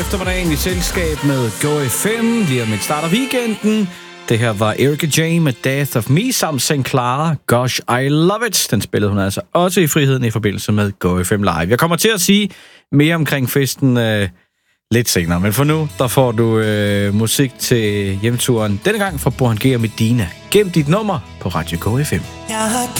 eftermiddagen i selskab med Go FM. Lige om et starter weekenden. Det her var Erika J. med Death of Me samt St. Clara. Gosh, I love it. Den spillede hun altså også i Friheden i forbindelse med Go FM Live. Jeg kommer til at sige mere omkring festen lidt senere. Men for nu, der får du musik til hjemturen. Denne gang fra Burhan G og Medina. Gem dit nummer på Radio Go FM. Jeg har